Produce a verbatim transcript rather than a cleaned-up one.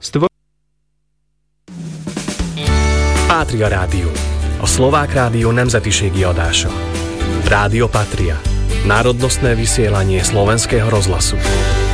Stvo... Pátria Rádió. A Szlovák rádió nemzetiségi adása. Rádió Patria. Národnostné vysielanie slovenského rozhlasu.